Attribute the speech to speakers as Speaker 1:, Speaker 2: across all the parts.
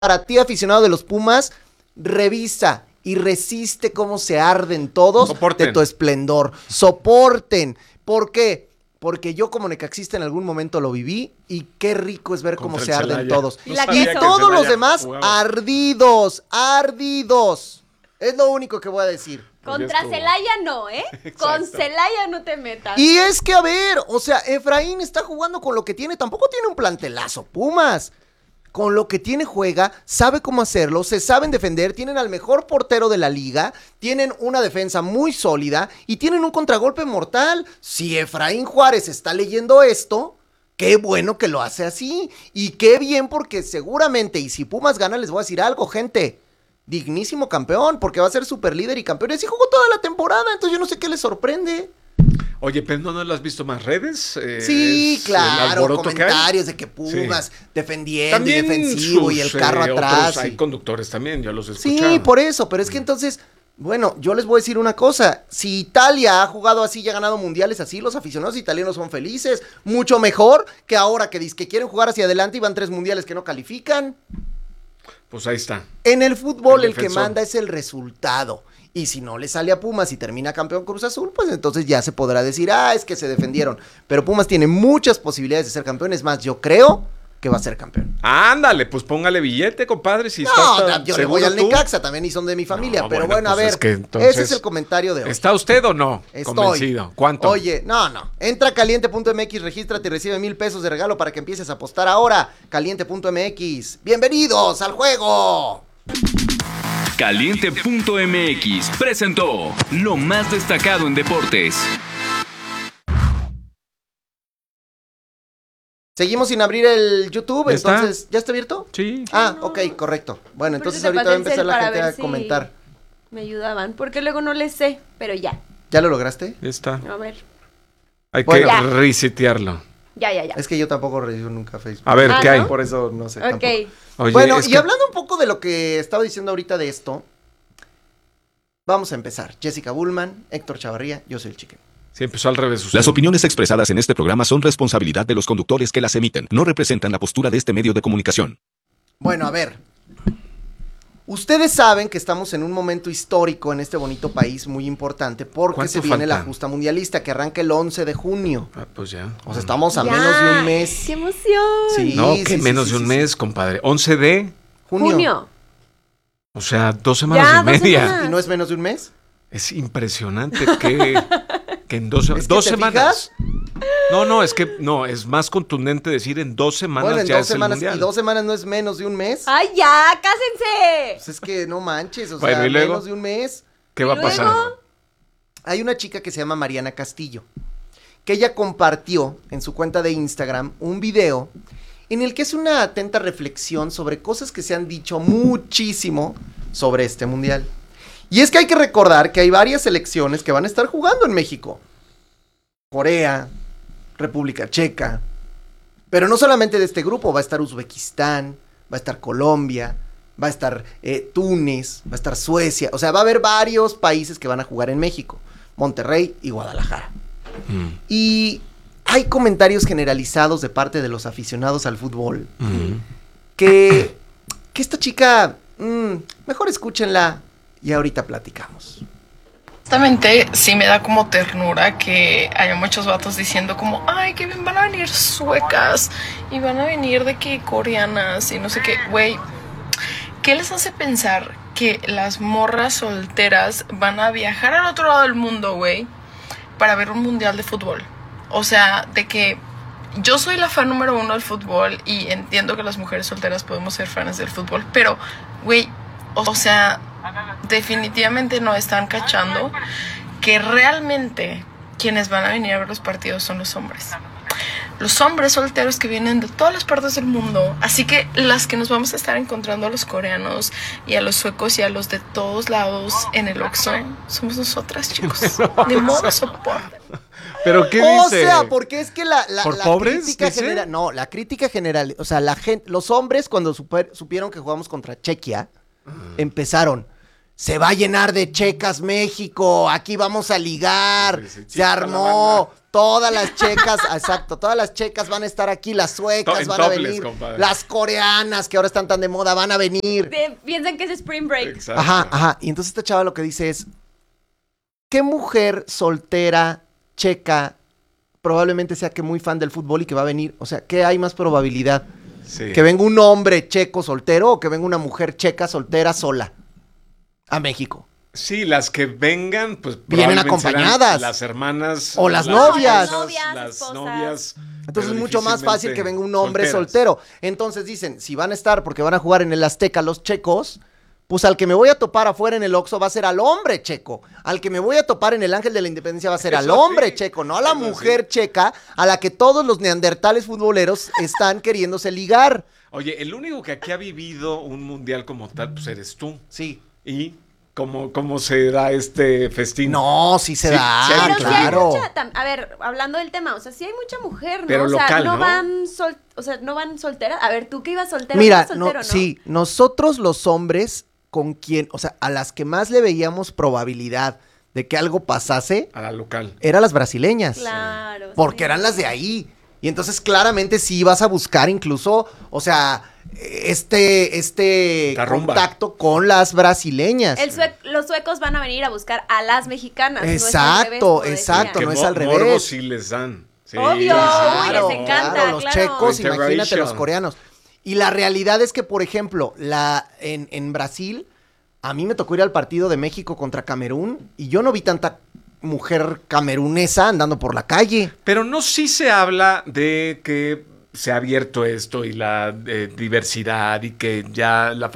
Speaker 1: Para ti, aficionado de los Pumas, revisa y resiste cómo se arden todos de tu esplendor. Soporten. ¿Por qué? Porque yo como necaxista en algún momento lo viví y qué rico es ver cómo se arden todos. Y todos los demás ardidos. Es lo único que voy a decir.
Speaker 2: Contra Celaya no, ¿eh? Exacto. Con Celaya no te metas.
Speaker 1: Y es que, a ver, o sea, Efraín está jugando con lo que tiene. Tampoco tiene un plantelazo, Pumas. Con lo que tiene juega, sabe cómo hacerlo, se saben defender, tienen al mejor portero de la liga, tienen una defensa muy sólida y tienen un contragolpe mortal. Si Efraín Juárez está leyendo esto, qué bueno que lo hace así. Y qué bien porque seguramente, y si Pumas gana, les voy a decir algo, gente. Dignísimo campeón, porque va a ser super líder y campeón. Y así jugó toda la temporada, entonces yo no sé qué les sorprende.
Speaker 3: Oye, pero ¿no lo has visto más redes?
Speaker 1: Sí, claro, comentarios de que Pumas defendiendo también y defensivo y el carro atrás.
Speaker 3: Hay conductores también, yo los he escuchado.
Speaker 1: Sí, por eso, pero es que entonces, bueno, yo les voy a decir una cosa. Si Italia ha jugado así y ha ganado mundiales así, los aficionados italianos son felices. Mucho mejor que ahora que quieren jugar hacia adelante y van 3 mundiales que no califican.
Speaker 3: Pues ahí está.
Speaker 1: En el fútbol el que manda es el resultado. Y si no le sale a Pumas y termina campeón Cruz Azul, pues entonces ya se podrá decir, es que se defendieron. Pero Pumas tiene muchas posibilidades de ser campeón. Es más, yo creo que va a ser campeón.
Speaker 3: Ándale, pues póngale billete, compadre. Si
Speaker 1: yo le voy al Necaxa también y son de mi familia. Pero bueno, a ver, es que entonces, ese es el comentario de hoy.
Speaker 3: ¿Está usted o no?
Speaker 1: Estoy
Speaker 3: convencido. ¿Cuánto?
Speaker 1: Oye, no. Entra a caliente.mx, regístrate y recibe $1,000 de regalo para que empieces a apostar ahora. Caliente.mx. ¡Bienvenidos al juego!
Speaker 4: Caliente.mx presentó lo más destacado en deportes.
Speaker 1: Seguimos sin abrir el YouTube, entonces, ¿ya está abierto?
Speaker 3: Sí.
Speaker 1: Ok, correcto. Bueno, entonces ahorita va a empezar la gente a comentar.
Speaker 2: Me ayudaban, porque luego no les sé, pero ya.
Speaker 1: ¿Ya lo lograste?
Speaker 3: Ya está.
Speaker 2: A ver.
Speaker 3: Hay que resetearlo.
Speaker 2: Ya.
Speaker 1: Es que yo tampoco recibo nunca Facebook.
Speaker 3: A ver, ¿qué hay?
Speaker 1: Por eso no sé.
Speaker 2: Ok.
Speaker 3: Oye,
Speaker 1: bueno, y hablando un poco de lo que estaba diciendo ahorita de esto, vamos a empezar. Jessica Bullman, Héctor Chavarría, yo soy el Chicken.
Speaker 3: Sí, empezó al revés.
Speaker 5: Las opiniones expresadas en este programa son responsabilidad de los conductores que las emiten. No representan la postura de este medio de comunicación.
Speaker 1: Bueno, a ver. Ustedes saben que estamos en un momento histórico en este bonito país muy importante porque se viene la justa mundialista que arranca el 11 de junio.
Speaker 3: Pues ya.
Speaker 1: O sea, estamos a menos de un mes.
Speaker 2: ¡Qué emoción!
Speaker 1: Sí,
Speaker 3: no, que menos de un mes, compadre. 11 de
Speaker 2: junio.
Speaker 3: O sea, 2 semanas y media.
Speaker 2: Semanas.
Speaker 1: ¿Y no es menos de un mes?
Speaker 3: Es impresionante que en 2 semanas. 2 semanas. No, es que no, es más contundente decir en 2 semanas
Speaker 1: bueno, en
Speaker 3: ya
Speaker 1: 2
Speaker 3: es
Speaker 1: semanas,
Speaker 3: el mundial.
Speaker 1: ¿Y 2 semanas no es menos de un mes?
Speaker 2: ¡Ay, ya! ¡Cásense!
Speaker 1: Pues es que no manches, o
Speaker 3: bueno,
Speaker 1: sea,
Speaker 3: ¿y luego?
Speaker 1: menos de un mes.
Speaker 3: ¿Qué va a pasar?
Speaker 1: Hay una chica que se llama Mariana Castillo, que ella compartió en su cuenta de Instagram un video en el que es una atenta reflexión sobre cosas que se han dicho muchísimo sobre este mundial. Y es que hay que recordar que hay varias selecciones que van a estar jugando en México. Corea, República Checa. Pero no solamente de este grupo, va a estar Uzbekistán, va a estar Colombia, va a estar Túnez, va a estar Suecia. O sea, va a haber varios países que van a jugar en México. Monterrey y Guadalajara. Y hay comentarios generalizados de parte de los aficionados al fútbol. Que esta chica, mejor escúchenla y ahorita platicamos.
Speaker 6: Honestamente, sí me da como ternura que haya muchos vatos diciendo como, ay, que bien van a venir suecas y van a venir de que coreanas y no sé qué. Güey, ¿qué les hace pensar que las morras solteras van a viajar al otro lado del mundo, güey, para ver un mundial de fútbol? O sea, de que yo soy la fan número 1 del fútbol y entiendo que las mujeres solteras podemos ser fans del fútbol, pero, güey, o sea, definitivamente no están cachando que realmente quienes van a venir a ver los partidos son los hombres. Los hombres solteros que vienen de todas las partes del mundo. Así que las que nos vamos a estar encontrando a los coreanos y a los suecos y a los de todos lados en el Oxxo somos nosotras, chicos. Ni modo soporte.
Speaker 3: ¿Pero qué dice?
Speaker 1: O sea, porque es que la
Speaker 3: pobres,
Speaker 1: crítica general... No, la crítica general... O sea, la gente, los hombres cuando supieron que jugamos contra Chequia, empezaron... se va a llenar de checas México, aquí vamos a ligar, se armó, todas las checas, exacto, todas las checas van a estar aquí, las suecas van a venir, compadre. Las coreanas que ahora están tan de moda van a venir.
Speaker 2: Piensan que es Spring Break.
Speaker 3: Exacto.
Speaker 1: Ajá, y entonces esta chava lo que dice es, ¿qué mujer soltera, checa, probablemente sea que muy fan del fútbol y que va a venir? O sea, ¿qué hay más probabilidad?
Speaker 3: Sí.
Speaker 1: ¿Que venga un hombre checo soltero o que venga una mujer checa soltera sola a México?
Speaker 3: Sí, las que vengan, pues
Speaker 1: vienen acompañadas.
Speaker 3: Las hermanas.
Speaker 1: O las novias.
Speaker 3: Las novias.
Speaker 1: Entonces es mucho más fácil que venga un hombre soltero. Entonces dicen, si van a estar porque van a jugar en el Azteca los checos, pues al que me voy a topar afuera en el Oxxo va a ser al hombre checo. Al que me voy a topar en el Ángel de la Independencia va a ser al hombre checo, no a la mujer checa a la que todos los neandertales futboleros están queriéndose ligar.
Speaker 3: Oye, el único que aquí ha vivido un mundial como tal, pues eres tú.
Speaker 1: Sí.
Speaker 3: ¿Y cómo se da este festín?
Speaker 1: No, sí se da,
Speaker 3: sí
Speaker 2: pero
Speaker 1: claro.
Speaker 2: sí hay mucha, a ver, hablando del tema, o sea, sí hay mucha mujer, ¿no?
Speaker 3: Pero
Speaker 2: o sea,
Speaker 3: local,
Speaker 2: no
Speaker 3: ¿no?
Speaker 2: no van solteras. A ver, tú que ibas soltera,
Speaker 1: Mira,
Speaker 2: soltero, ¿no?
Speaker 1: sí, nosotros los hombres con quien, o sea, a las que más le veíamos probabilidad de que algo pasase,
Speaker 3: A la local.
Speaker 1: eran las brasileñas.
Speaker 2: Claro.
Speaker 1: Porque
Speaker 2: sí.
Speaker 1: eran las de ahí. Y entonces claramente sí vas a buscar incluso, o sea, este
Speaker 3: Carrumba.
Speaker 1: contacto con las brasileñas.
Speaker 2: Los suecos van a venir a buscar a las mexicanas.
Speaker 1: Exacto,
Speaker 2: no es al revés,
Speaker 1: exacto.
Speaker 3: Que
Speaker 1: no es al revés.
Speaker 3: morbo sí les dan. Sí,
Speaker 2: Obvio,
Speaker 3: sí,
Speaker 2: uy, les encanta,
Speaker 1: los
Speaker 2: claro.
Speaker 1: checos, imagínate
Speaker 3: Integration.
Speaker 1: los coreanos. Y la realidad es que, por ejemplo, en Brasil, a mí me tocó ir al partido de México contra Camerún y yo no vi tanta mujer camerunesa andando por la calle.
Speaker 3: Pero no sí se habla de que se ha abierto esto y la diversidad y que ya la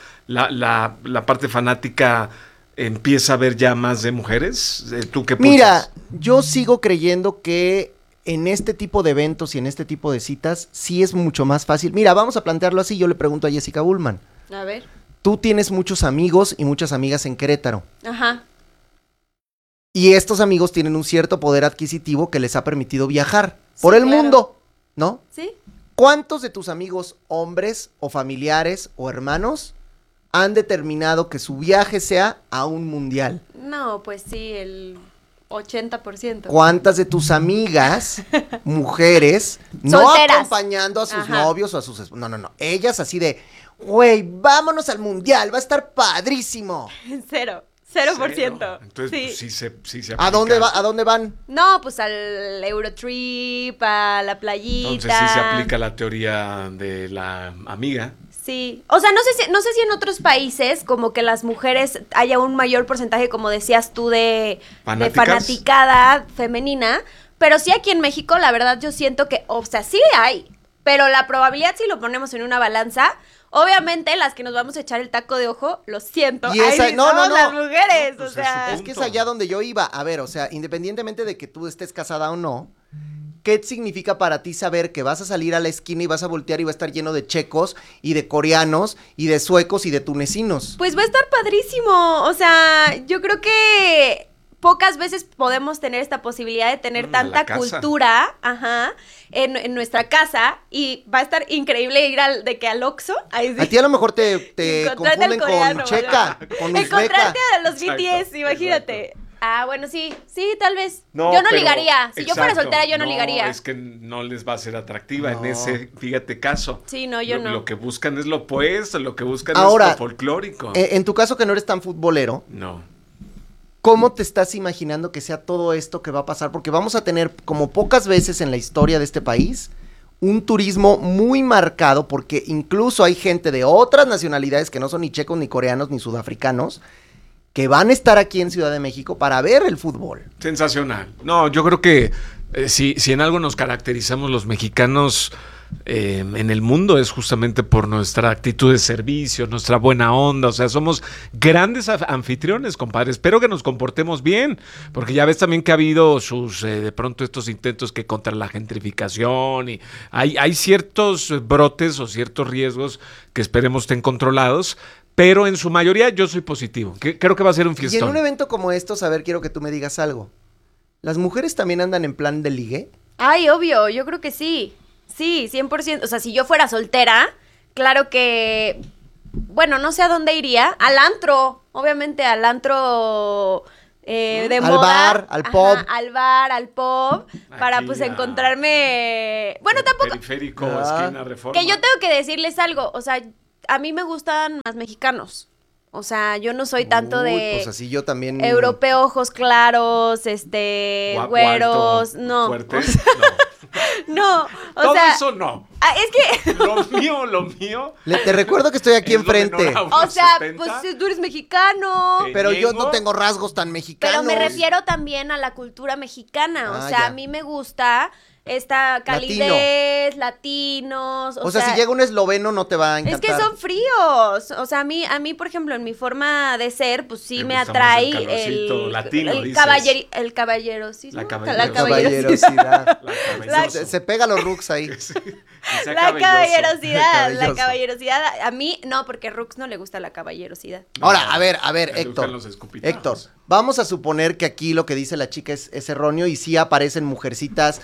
Speaker 3: parte fanática empieza a ver ya más de mujeres. ¿Tú qué piensas?
Speaker 1: Mira, yo sigo creyendo que en este tipo de eventos y en este tipo de citas sí es mucho más fácil. Mira, vamos a plantearlo así. Yo le pregunto a Jessica Bullman.
Speaker 2: A ver.
Speaker 1: Tú tienes muchos amigos y muchas amigas en Querétaro.
Speaker 2: Ajá.
Speaker 1: Y estos amigos tienen un cierto poder adquisitivo que les ha permitido viajar por el
Speaker 2: claro.
Speaker 1: mundo, ¿no?
Speaker 2: ¿Sí?
Speaker 1: ¿Cuántos de tus amigos hombres o familiares o hermanos han determinado que su viaje sea a un mundial?
Speaker 2: No, pues sí, el 80%.
Speaker 1: ¿Cuántas de tus amigas, mujeres, no
Speaker 2: Solteras.
Speaker 1: acompañando a sus
Speaker 2: Ajá.
Speaker 1: novios o a sus... No. Ellas así de, güey, vámonos al mundial, va a estar padrísimo.
Speaker 2: 0%.
Speaker 3: Entonces,
Speaker 2: sí.
Speaker 3: pues, sí se
Speaker 1: ¿A dónde van?
Speaker 2: No, pues al Eurotrip, a la playita.
Speaker 3: Entonces sí se aplica la teoría de la amiga.
Speaker 2: Sí, o sea, no sé si en otros países como que las mujeres haya un mayor porcentaje, como decías tú, de fanaticada femenina, pero sí aquí en México, la verdad yo siento que, o sea, sí hay, pero la probabilidad si lo ponemos en una balanza, obviamente las que nos vamos a echar el taco de ojo, lo siento,
Speaker 1: Y esa-
Speaker 2: ahí
Speaker 1: no,
Speaker 2: somos
Speaker 1: no.
Speaker 2: las mujeres,
Speaker 3: No, pues
Speaker 2: o sea...
Speaker 1: Es que es allá donde yo iba. A ver, o sea, independientemente de que tú estés casada o no, ¿qué significa para ti saber que vas a salir a la esquina y vas a voltear y va a estar lleno de checos y de coreanos y de suecos y de tunecinos?
Speaker 2: Pues va a estar padrísimo, o sea, yo creo que pocas veces podemos tener esta posibilidad de tener
Speaker 3: En la
Speaker 2: tanta
Speaker 3: casa.
Speaker 2: cultura, en nuestra casa, y va a estar increíble ir al Oxxo, ahí sí.
Speaker 1: A ti a lo mejor te
Speaker 2: Encontrarte al
Speaker 1: confunden
Speaker 2: coreano,
Speaker 1: con checa, con uzbeca.
Speaker 2: Encontrarte a los
Speaker 3: Exacto,
Speaker 2: BTS, imagínate. Ah, bueno, sí, tal vez.
Speaker 3: No,
Speaker 2: yo no
Speaker 3: pero-
Speaker 2: ligaría, si yo fuera
Speaker 3: exacto,
Speaker 2: soltera yo no ligaría.
Speaker 3: Es que no les va a ser atractiva
Speaker 1: No.
Speaker 3: en ese, fíjate, caso.
Speaker 2: Sí, no, yo no.
Speaker 3: Lo que buscan es lo opuesto, lo que buscan
Speaker 1: Ahora,
Speaker 3: es lo folclórico.
Speaker 1: En tu caso que no eres tan futbolero,
Speaker 3: No.
Speaker 1: ¿cómo te estás imaginando que sea todo esto que va a pasar? Porque vamos a tener, como pocas veces en la historia de este país, un turismo muy marcado, porque incluso hay gente de otras nacionalidades que no son ni checos, ni coreanos, ni sudafricanos, que van a estar aquí en Ciudad de México para ver el fútbol.
Speaker 3: Sensacional. No, yo creo que si en algo nos caracterizamos los mexicanos en el mundo es justamente por nuestra actitud de servicio, nuestra buena onda, o sea, somos grandes anfitriones, compadre. Espero que nos comportemos bien, porque ya ves también que ha habido de pronto estos intentos que contra la gentrificación y hay ciertos brotes o ciertos riesgos que esperemos estén controlados. Pero en su mayoría yo soy positivo. Creo que va a ser un
Speaker 1: Y en
Speaker 3: fiestón.
Speaker 1: un evento como estos, a ver, quiero que tú me digas algo. ¿Las mujeres también andan en plan de ligue?
Speaker 2: Ay, obvio, yo creo que sí. Sí, 100%. O sea, si yo fuera soltera, claro que bueno, no sé a dónde iría, al antro, obviamente al antro de
Speaker 1: al
Speaker 2: moda.
Speaker 1: bar, al pub.
Speaker 2: Al bar, al pub, para
Speaker 3: Aquí
Speaker 2: pues
Speaker 3: a-
Speaker 2: encontrarme... Bueno, tampoco...
Speaker 3: Periférico,
Speaker 1: Ah.
Speaker 3: esquina, Reforma.
Speaker 2: Que yo tengo que decirles algo, o sea, a mí me gustan más mexicanos. O sea, yo no soy tanto
Speaker 1: Uy,
Speaker 2: de
Speaker 1: pues así yo también.
Speaker 2: europeo, ojos claros,
Speaker 3: Guapo,
Speaker 2: güeros,
Speaker 3: alto,
Speaker 2: no.
Speaker 3: Fuerte.
Speaker 2: O sea, no, o
Speaker 3: Todo
Speaker 2: sea,
Speaker 3: eso no.
Speaker 2: es que
Speaker 3: Lo mío.
Speaker 1: Te recuerdo que estoy aquí
Speaker 3: es lo
Speaker 1: enfrente.
Speaker 3: menor a
Speaker 2: o
Speaker 3: unos
Speaker 2: sea,
Speaker 3: 70.
Speaker 2: pues tú eres mexicano.
Speaker 1: Pero yo
Speaker 3: Ñengo.
Speaker 1: no tengo rasgos tan mexicanos.
Speaker 2: Pero me refiero también a la cultura mexicana. O
Speaker 1: Ah,
Speaker 2: sea,
Speaker 1: ya.
Speaker 2: a mí me gusta esta calidez, latinos.
Speaker 1: O sea, si llega un esloveno no te va a
Speaker 2: es
Speaker 1: encantar.
Speaker 2: que son fríos. O sea, a mí, por ejemplo, en mi forma de ser, pues sí
Speaker 3: Me
Speaker 2: me
Speaker 3: gusta más
Speaker 2: atrae
Speaker 3: el calorcito latino,
Speaker 2: el
Speaker 3: dices.
Speaker 2: el caballerosismo.
Speaker 3: La
Speaker 1: Caballerosidad.
Speaker 3: Caballeroso.
Speaker 1: Se pega los rooks ahí.
Speaker 3: Sí, y sea
Speaker 2: La
Speaker 3: cabelloso.
Speaker 2: caballerosidad,
Speaker 1: Cabelloso.
Speaker 2: la caballerosidad. A mí, no, porque a Rux no le gusta la caballerosidad.
Speaker 1: Ahora, a ver,
Speaker 3: Me gustan
Speaker 1: Héctor.
Speaker 3: los escupitajos.
Speaker 1: Héctor, vamos a suponer que aquí lo que dice la chica es erróneo y sí aparecen mujercitas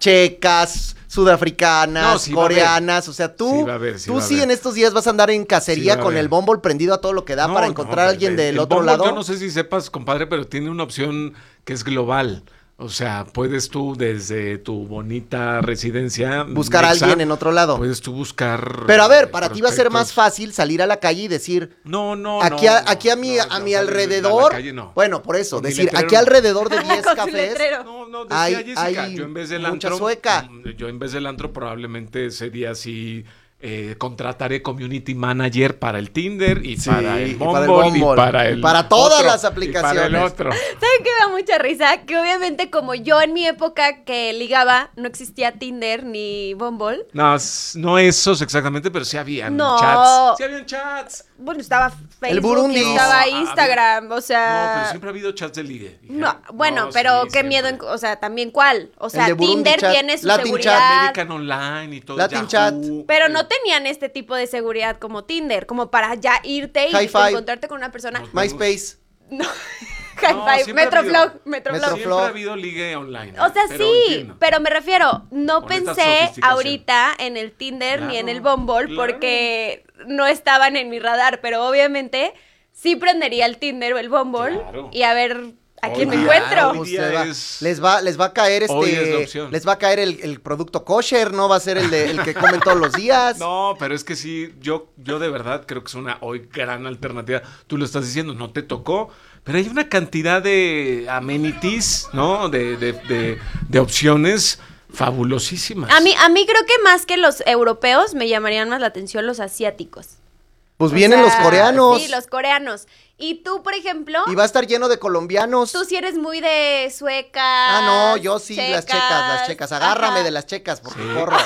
Speaker 1: checas, sudafricanas,
Speaker 3: No, sí va a haber.
Speaker 1: coreanas, o sea, tú
Speaker 3: Sí va a haber, sí
Speaker 1: tú
Speaker 3: va a
Speaker 1: sí
Speaker 3: haber.
Speaker 1: en estos días vas a andar en
Speaker 3: Sí
Speaker 1: cacería
Speaker 3: va a
Speaker 1: con
Speaker 3: haber.
Speaker 1: el Bumble prendido a todo lo que da
Speaker 3: No,
Speaker 1: para
Speaker 3: no,
Speaker 1: encontrar a alguien del
Speaker 3: el
Speaker 1: otro
Speaker 3: Bumble,
Speaker 1: lado.
Speaker 3: Yo no sé si sepas, compadre, pero tiene una opción que es global. O sea, puedes tú desde tu bonita residencia
Speaker 1: Buscar a
Speaker 3: mexa,
Speaker 1: alguien en otro lado.
Speaker 3: Puedes tú buscar.
Speaker 1: Pero a ver, para ti va a ser más
Speaker 3: prospectos.
Speaker 1: fácil salir a la calle y decir,
Speaker 3: No, no,
Speaker 1: aquí
Speaker 3: no,
Speaker 1: aquí a mi,
Speaker 3: no,
Speaker 1: a
Speaker 3: no,
Speaker 1: mi
Speaker 3: salir a
Speaker 1: alrededor,
Speaker 3: la calle, no.
Speaker 1: bueno, por eso,
Speaker 3: Con mi
Speaker 1: decir,
Speaker 3: letrero
Speaker 1: aquí
Speaker 3: no.
Speaker 1: alrededor de 10
Speaker 2: Con su
Speaker 1: cafés,
Speaker 2: letrero.
Speaker 3: No, decía
Speaker 1: hay-
Speaker 3: Jessica,
Speaker 1: hay
Speaker 3: yo en vez del
Speaker 1: mucha
Speaker 3: antro,
Speaker 1: sueca.
Speaker 3: yo en vez del antro probablemente ese día sí contrataré community manager para el Tinder y
Speaker 1: Sí,
Speaker 3: para el
Speaker 1: y
Speaker 3: Bumble
Speaker 1: para el Bumble,
Speaker 3: y para el
Speaker 1: y para todas
Speaker 3: otro,
Speaker 1: las
Speaker 3: y para
Speaker 1: aplicaciones.
Speaker 3: el otro.
Speaker 2: ¿Saben qué me da mucha risa? Que obviamente como yo en mi época que ligaba, no existía Tinder ni Bumble.
Speaker 3: No, no esos exactamente, pero sí habían
Speaker 2: No.
Speaker 3: chats. Sí habían chats.
Speaker 2: Bueno, estaba Facebook,
Speaker 1: Burundi.
Speaker 2: estaba
Speaker 3: No,
Speaker 2: Instagram, o
Speaker 3: No,
Speaker 2: sea...
Speaker 3: pero siempre ha habido chats de ligue. hija.
Speaker 2: No, bueno,
Speaker 3: No,
Speaker 2: pero
Speaker 3: sí,
Speaker 2: qué miedo,
Speaker 3: siempre.
Speaker 2: o sea, también cuál. O sea,
Speaker 1: de Burundi
Speaker 2: Tinder
Speaker 1: chat,
Speaker 2: tiene su
Speaker 1: Latin
Speaker 2: seguridad.
Speaker 3: American Online y todo.
Speaker 1: Latin
Speaker 3: Yahoo,
Speaker 1: chat.
Speaker 2: Pero no tenían este tipo de seguridad como Tinder, como para ya irte y
Speaker 1: High five.
Speaker 2: encontrarte con una persona.
Speaker 3: No.
Speaker 1: MySpace.
Speaker 2: No. High
Speaker 3: No,
Speaker 2: five,
Speaker 3: siempre ha
Speaker 2: Metroflog,
Speaker 3: habido.
Speaker 2: Metroflog.
Speaker 3: Siempre ha habido ligue online.
Speaker 2: O sea,
Speaker 3: pero
Speaker 2: sí,
Speaker 3: entiendo.
Speaker 2: pero me refiero, no
Speaker 3: Con esta
Speaker 2: pensé
Speaker 3: sofisticación.
Speaker 2: ahorita en el Tinder ni en el
Speaker 3: Claro,
Speaker 2: Bumble
Speaker 3: claro.
Speaker 2: porque no estaban en mi radar, pero obviamente sí prendería el Tinder o el Bumble
Speaker 3: Claro.
Speaker 2: y a ver a quién me
Speaker 3: Hoy
Speaker 2: encuentro.
Speaker 3: hoy
Speaker 1: Pues
Speaker 3: día
Speaker 1: les va,
Speaker 3: es-
Speaker 1: les va a caer
Speaker 3: Hoy es la opción.
Speaker 1: les va a caer el producto kosher, no va a ser el que comen todos los días.
Speaker 3: No, pero es que sí, yo de verdad creo que es una hoy gran alternativa. Tú lo estás diciendo, no te tocó, pero hay una cantidad de amenities, ¿no? De opciones fabulosísimas.
Speaker 2: A mí creo que más que los europeos me llamarían más la atención los asiáticos.
Speaker 1: Pues
Speaker 2: O
Speaker 1: vienen
Speaker 2: sea,
Speaker 1: los coreanos.
Speaker 2: Sí, los coreanos. Y tú, por ejemplo,
Speaker 1: Y va a estar lleno de colombianos.
Speaker 2: tú sí eres muy de suecas.
Speaker 1: Ah, no, yo sí, las checas. Agárrame
Speaker 2: Ajá.
Speaker 1: de las checas, porque
Speaker 3: Sí.
Speaker 1: corro.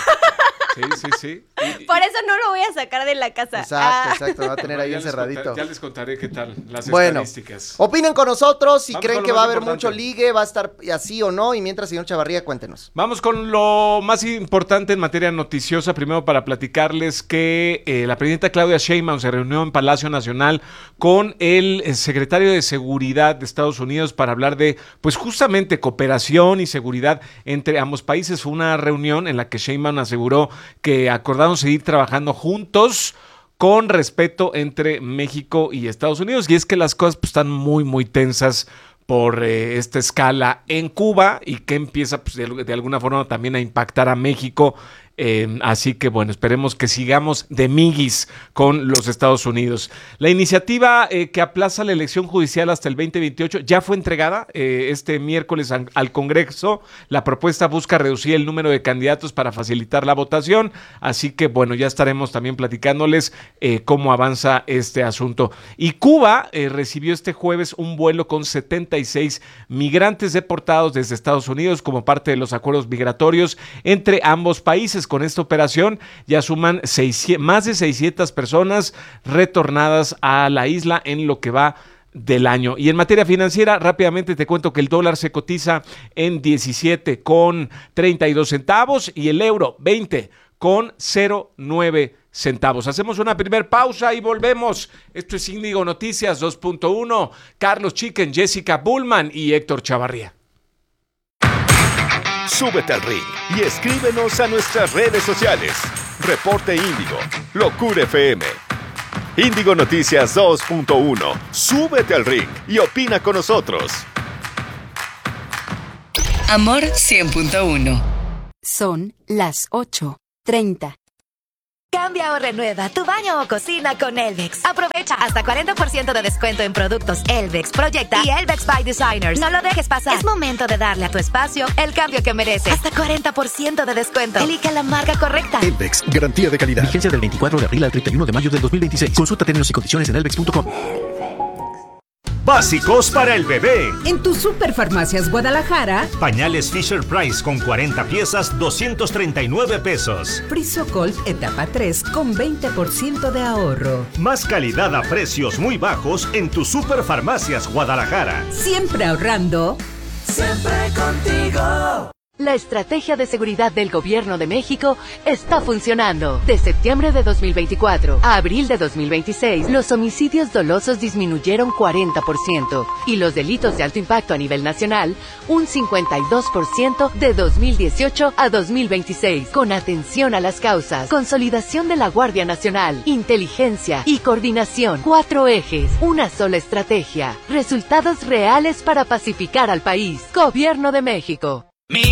Speaker 3: Sí.
Speaker 2: Por eso no lo voy a sacar de la casa.
Speaker 1: Exacto, me va a tener ahí
Speaker 3: Ya les
Speaker 1: encerradito.
Speaker 3: ya les contaré qué tal las
Speaker 1: Bueno,
Speaker 3: estadísticas.
Speaker 1: opinen con nosotros si
Speaker 3: Vamos
Speaker 1: creen
Speaker 3: con lo
Speaker 1: que va a
Speaker 3: más
Speaker 1: haber
Speaker 3: importante.
Speaker 1: mucho ligue, va a estar así o no. Y mientras, señor Chavarría, cuéntenos.
Speaker 3: Vamos con lo más importante en materia noticiosa. Primero para platicarles que la presidenta Claudia Sheinbaum se reunió en Palacio Nacional con el secretario de Seguridad de Estados Unidos para hablar de, pues justamente, cooperación y seguridad entre ambos países. Fue una reunión en la que Sheinbaum aseguró que acordaron seguir trabajando juntos con respeto entre México y Estados Unidos. Y es que las cosas pues, están muy, muy tensas por esta escala en Cuba y que empieza pues, de alguna forma también a impactar a México. Así que bueno, esperemos que sigamos de miguis con los Estados Unidos. La iniciativa que aplaza la elección judicial hasta el 2028 ya fue entregada este miércoles al Congreso. La propuesta busca reducir el número de candidatos para facilitar la votación. Así que bueno, ya estaremos también platicándoles cómo avanza este asunto. Y Cuba recibió este jueves un vuelo con 76 migrantes deportados desde Estados Unidos como parte de los acuerdos migratorios entre ambos países. Con esta operación ya suman más de 600 personas retornadas a la isla en lo que va del año. Y en materia financiera, rápidamente te cuento que el dólar se cotiza en 17,32 centavos y el euro 20,09 centavos. Hacemos una primer pausa y volvemos. Esto es Índigo Noticias 2.1. Carlos Chicken, Jessica Bullman y Héctor Chavarría.
Speaker 7: Súbete al ring y escríbenos a nuestras redes sociales. Reporte Índigo, Locura FM. Índigo Noticias 2.1. Súbete al ring y opina con nosotros.
Speaker 8: Amor 100.1. Son las 8:30.
Speaker 9: Cambia o renueva tu baño o cocina con Elvex. Aprovecha hasta 40% de descuento en productos Elvex, Proyecta y Elvex by Designers. No lo dejes pasar. Es momento de darle a tu espacio el cambio que merece. Hasta 40% de descuento. Elige la marca correcta.
Speaker 10: Elvex, garantía de calidad. Vigencia del 24 de abril al 31 de mayo del 2026. Consulta términos y condiciones en elvex.com.
Speaker 11: Básicos para el bebé.
Speaker 12: En tu Superfarmacias Guadalajara.
Speaker 11: Pañales Fisher Price con 40 piezas, 239 pesos.
Speaker 12: Frisocolt etapa 3 con 20% de ahorro.
Speaker 11: Más calidad a precios muy bajos en tu Superfarmacias Guadalajara.
Speaker 12: Siempre ahorrando.
Speaker 13: Siempre contigo.
Speaker 14: La estrategia de seguridad del Gobierno de México está funcionando. De septiembre de 2024 a abril de 2026, los homicidios dolosos disminuyeron 40% y los delitos de alto impacto a nivel nacional un 52% de 2018 a 2026. Con atención a las causas, consolidación de la Guardia Nacional, inteligencia y coordinación. 4 ejes, una sola estrategia. Resultados reales para pacificar al país. Gobierno de México.